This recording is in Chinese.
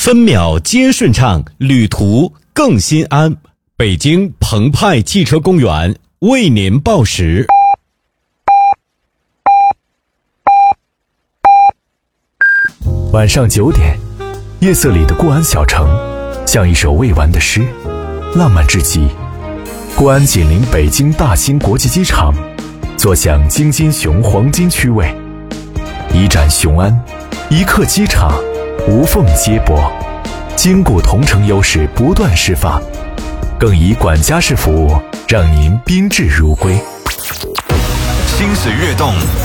分秒皆顺畅，旅途更心安。北京澎湃汽车公园为您报时。 晚上9点，夜色里的固安小城像一首未完的诗，浪漫至极。固安紧邻北京大兴国际机场，坐享京津雄黄金区位，一站雄安，一刻机场，无缝接驳，坚固同城优势不断释放，更以管家式服务让您宾至如归。 心水跃动，